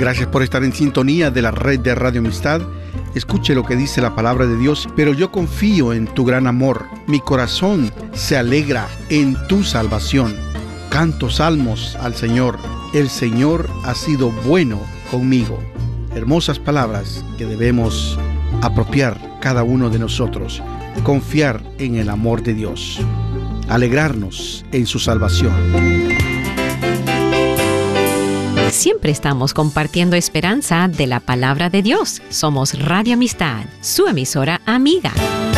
Gracias por estar en sintonía de la red de Radio Amistad. Escuche lo que dice la palabra de Dios. Pero yo confío en tu gran amor. Mi corazón se alegra en tu salvación. Canto salmos al Señor. El Señor ha sido bueno conmigo. Hermosas palabras que debemos apropiar cada uno de nosotros. Confiar en el amor de Dios. Alegrarnos en su salvación. Siempre estamos compartiendo esperanza de la palabra de Dios. Somos Radio Amistad, su emisora amiga.